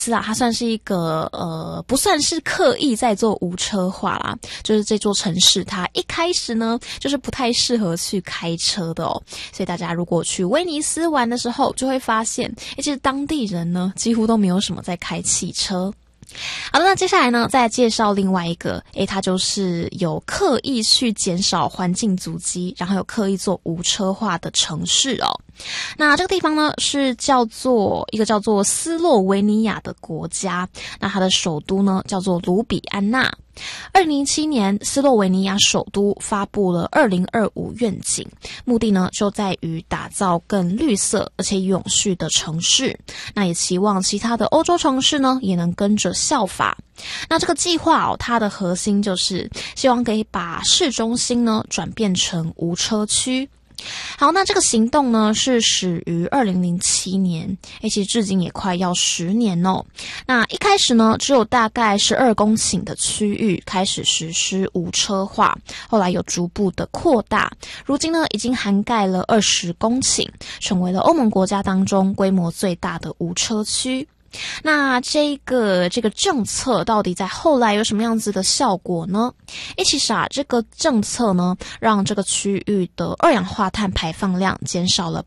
它算是一个不算是刻意在做无车化啦，就是这座城市它一开始呢就是不太适合去开车的哦，所以大家如果去威尼斯玩的时候，就会发现其实当地人呢几乎都没有什么在开汽车。好的，那接下来呢再介绍另外一个它就是有刻意去减少环境足迹，然后有刻意做无车化的城市哦。那这个地方呢是叫做斯洛维尼亚的国家，那它的首都呢叫做卢比安纳。2007年斯洛维尼亚首都发布了2025愿景，目的呢就在于打造更绿色而且永续的城市，那也期望其他的欧洲城市呢也能跟着效法。那这个计划它的核心就是希望可以把市中心呢转变成无车区。好，那这个行动呢是始于2007年，其实至今也快要10年哦。那一开始呢只有大概12公顷的区域开始实施无车化，后来有逐步的扩大，如今呢已经涵盖了20公顷，成为了欧盟国家当中规模最大的无车区。那这个政策到底在后来有什么样子的效果呢？其实这个政策呢让这个区域的二氧化碳排放量减少了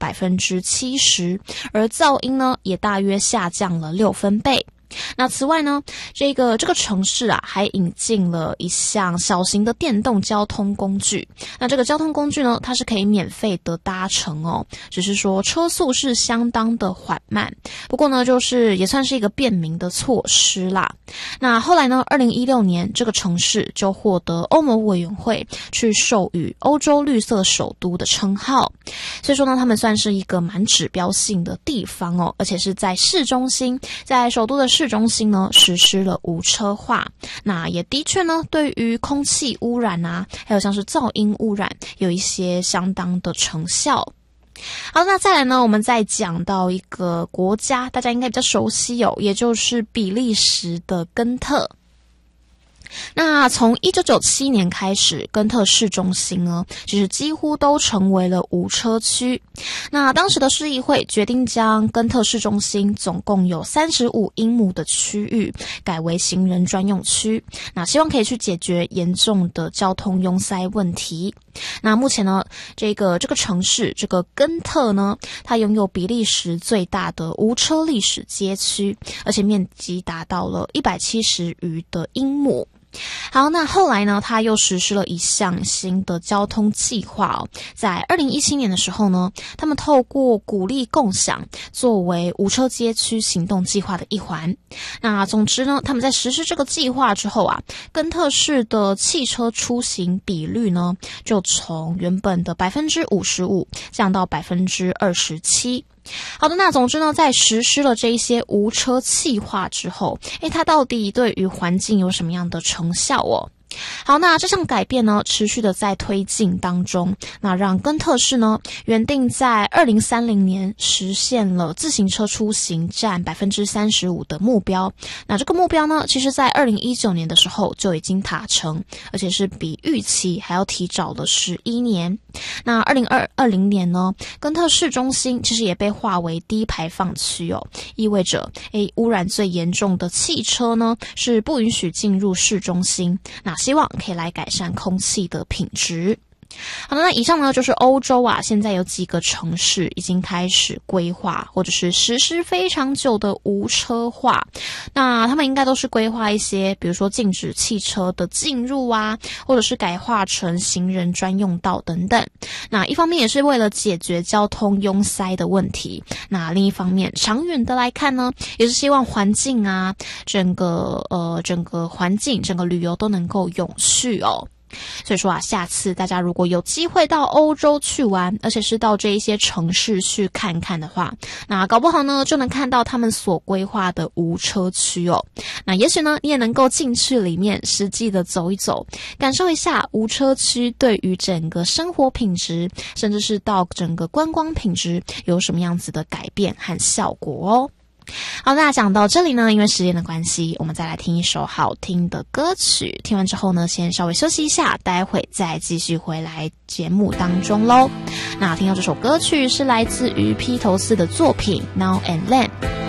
70%， 而噪音呢也大约下降了6分贝。那此外呢，这个城市还引进了一项小型的电动交通工具。那这个交通工具呢，它是可以免费的搭乘哦，只是说车速是相当的缓慢。不过呢，就是也算是一个便民的措施啦。那后来呢，2016年这个城市就获得欧盟委员会去授予欧洲绿色首都的称号。所以说呢，他们算是一个蛮指标性的地方哦，而且是在市中心，在首都的市中心呢实施了无车化。那也的确呢对于空气污染还有像是噪音污染有一些相当的成效。好，那再来呢我们再讲到一个国家大家应该比较熟悉也就是比利时的根特。那从1997年开始，根特市中心呢其实几乎都成为了无车区。那当时的市议会决定将根特市中心总共有35英亩的区域改为行人专用区，那希望可以去解决严重的交通拥塞问题。那目前呢这个城市这个根特呢，它拥有比利时最大的无车历史街区，而且面积达到了170余的英亩。好，那后来呢他又实施了一项新的交通计划在2017年的时候呢，他们透过鼓励共享作为无车街区行动计划的一环。那总之呢，他们在实施这个计划之后根特市的汽车出行比率呢就从原本的 55% 降到 27%。好的，那总之呢，在实施了这一些无车计划之后，它到底对于环境有什么样的成效哦？好，那这项改变呢持续的在推进当中，那让根特市呢原定在2030年实现了自行车出行占 35% 的目标。那这个目标呢其实在2019年的时候就已经达成，而且是比预期还要提早了11年。那2020年呢，根特市中心其实也被划为低排放区意味着污染最严重的汽车呢是不允许进入市中心，那希望可以来改善空气的品质。好的，那以上呢就是欧洲现在有几个城市已经开始规划或者是实施非常久的无车化。那他们应该都是规划一些比如说禁止汽车的进入或者是改划成行人专用道等等。那一方面也是为了解决交通拥塞的问题，那另一方面长远的来看呢，也是希望环境整个环境整个旅游都能够永续所以说下次大家如果有机会到欧洲去玩，而且是到这一些城市去看看的话，那搞不好呢就能看到他们所规划的无车区那也许呢你也能够进去里面实际的走一走，感受一下无车区对于整个生活品质甚至是到整个观光品质有什么样子的改变和效果好，那讲到这里呢，因为时间的关系，我们再来听一首好听的歌曲。听完之后呢，先稍微休息一下，待会再继续回来节目当中咯。那听到这首歌曲是来自于披头士的作品 Now and Then。